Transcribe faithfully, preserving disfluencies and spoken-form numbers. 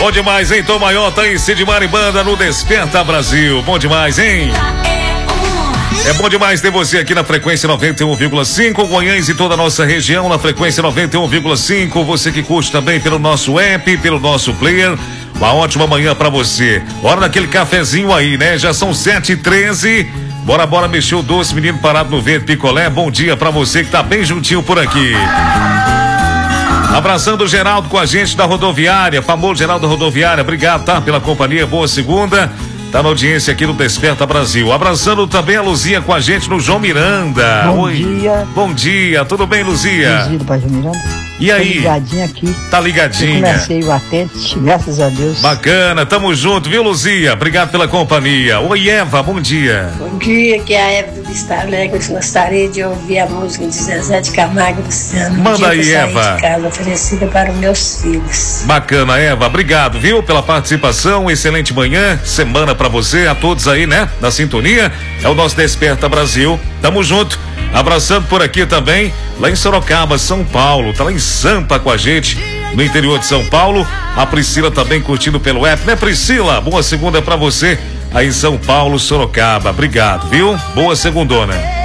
Bom demais, hein? Tom Maior, tá em Sidmar e Banda no Desperta Brasil. Bom demais, hein? É bom demais ter você aqui na frequência noventa e um vírgula cinco, Goiânia e toda a nossa região na frequência noventa e um vírgula cinco. Você que curte também pelo nosso app, pelo nosso player. Uma ótima manhã pra você. Bora naquele cafezinho aí, né? Já são sete e treze. Bora, bora mexer o doce, menino parado no vento picolé. Bom dia pra você que tá bem juntinho por aqui. Abraçando o Geraldo com a gente da rodoviária, famoso Geraldo Rodoviária. Obrigado, tá? Pela companhia, boa segunda. Tá na audiência aqui no Desperta Brasil. Abraçando também a Luzia com a gente no João Miranda. Bom Oi. dia. Bom dia, tudo bem, Luzia? Bom dia, pai João Miranda. E aí? Tô ligadinha aqui. Tá ligadinha. Eu comecei o atente, graças a Deus. Bacana, tamo junto, viu, Luzia? Obrigado pela companhia. Oi, Eva, bom dia. Bom dia, que é a Eva do Vista Alegre. Gostaria de ouvir a música de Zezé de Camargo e Luciano. Manda aí, Eva. De casa, oferecida para os meus filhos. Bacana, Eva. Obrigado, viu, pela participação. Excelente manhã, semana pra você, a todos aí, né? Na sintonia. É o nosso Desperta Brasil. Tamo junto. Abraçando por aqui também, lá em Sorocaba, São Paulo. Tá lá em Sampa com a gente, no interior de São Paulo. A Priscila também curtindo pelo app, né, Priscila? Boa segunda pra você aí em São Paulo, Sorocaba. Obrigado, viu? Boa segundona.